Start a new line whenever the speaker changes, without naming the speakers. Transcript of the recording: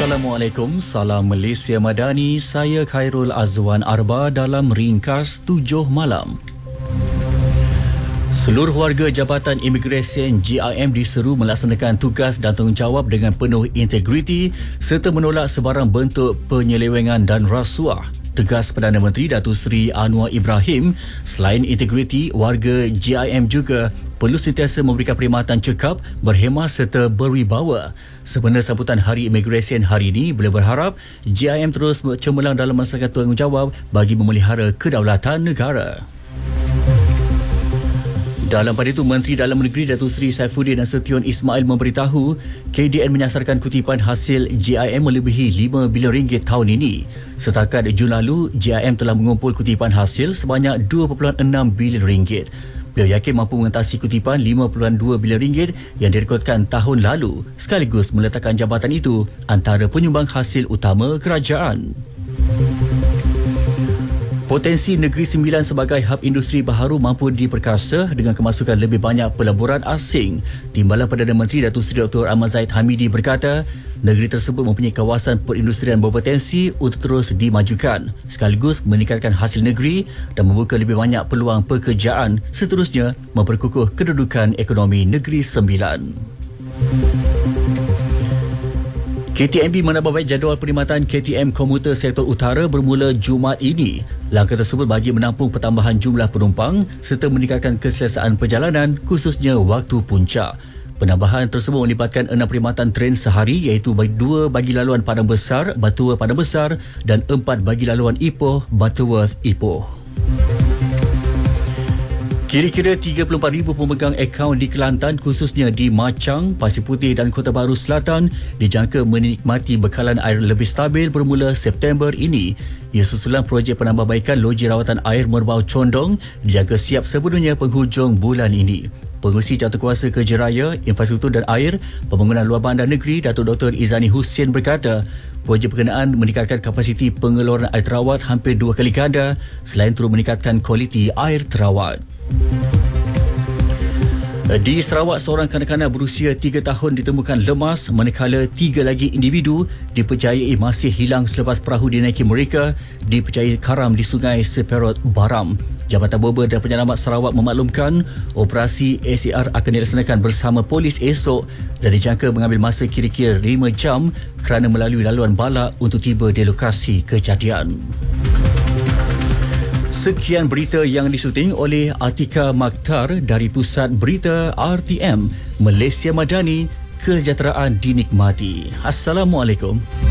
Assalamualaikum, salam Malaysia Madani. Saya Khairul Azwan Arba dalam Ringkas 7 Malam. Seluruh warga Jabatan Imigresen JIM diseru melaksanakan tugas dan tanggungjawab dengan penuh integriti serta menolak sebarang bentuk penyelewengan dan rasuah. Tegas Perdana Menteri Datuk Seri Anwar Ibrahim. Selain integriti, warga JIM juga perlu sentiasa memberikan perkhidmatan cekap, berhemah serta berwibawa. Sempena sambutan Hari Imigresen hari ini, beliau berharap JIM terus cemerlang dalam melaksanakan tanggungjawab bagi memelihara kedaulatan negara. Dalam pada itu, Menteri Dalam Negeri Datuk Seri Saifuddin Nasution Ismail memberitahu KDN menyasarkan kutipan hasil JIM melebihi RM5 bilion tahun ini. Setakat Jun lalu, JIM telah mengumpul kutipan hasil sebanyak RM2.6 bilion. Beliau yakin mampu mengatasi kutipan RM5.2 bilion yang direkodkan tahun lalu, sekaligus meletakkan jabatan itu antara penyumbang hasil utama kerajaan. Potensi Negeri Sembilan sebagai hub industri baharu mampu diperkasa dengan kemasukan lebih banyak pelaburan asing. Timbalan Perdana Menteri Datuk Seri Dr. Ahmad Zahid Hamidi berkata, negeri tersebut mempunyai kawasan perindustrian berpotensi untuk terus dimajukan, sekaligus meningkatkan hasil negeri dan membuka lebih banyak peluang pekerjaan, seterusnya memperkukuh kedudukan ekonomi Negeri Sembilan. KTMB menambah baik jadual perkhidmatan KTM komuter sektor utara bermula Jumaat ini. Langkah tersebut bagi menampung pertambahan jumlah penumpang serta meningkatkan keselesaan perjalanan, khususnya waktu puncak. Penambahan tersebut melibatkan 6 perkhidmatan tren sehari, iaitu 2 bagi laluan Padang Besar, Butterworth Padang Besar dan 4 bagi laluan Ipoh, Butterworth Ipoh. Kira-kira 34,000 pemegang akaun di Kelantan, khususnya di Machang, Pasir Putih dan Kota Baru Selatan dijangka menikmati bekalan air lebih stabil bermula September ini. Ia susulan projek penambahbaikan loji rawatan air Merbau Condong dijangka siap sebelumnya penghujung bulan ini. Pengerusi Jawatankuasa Kerja Raya, Infrastruktur dan Air, Pembangunan Luar Bandar Negeri, Datuk Dr. Izani Hussein berkata, projek berkenaan meningkatkan kapasiti pengeluaran air terawat hampir 2 kali ganda selain turut meningkatkan kualiti air terawat. Di Sarawak, seorang kanak-kanak berusia 3 tahun ditemukan lemas manakala 3 lagi individu dipercayai masih hilang selepas perahu dinaiki mereka dipercayai karam di Sungai Seperot Baram. Jabatan Bober dan Penyelamat Sarawak memaklumkan operasi ACR akan dilaksanakan bersama polis esok dan dijangka mengambil masa kira-kira 5 jam kerana melalui laluan balak untuk tiba di lokasi kejadian. Sekian berita yang disuting oleh Atika Makhtar dari Pusat Berita RTM. Malaysia Madani, kesejahteraan dinikmati. Assalamualaikum.